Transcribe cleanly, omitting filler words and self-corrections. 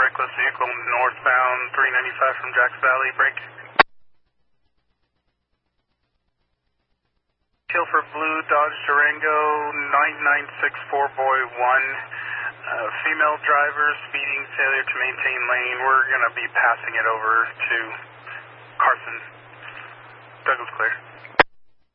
reckless vehicle northbound 395 from Jacks Valley, break. Kill for blue Dodge Durango 9964 boy 1. Female driver speeding, failure to maintain lane. We're going to be passing it over to Carson. Douglas clear.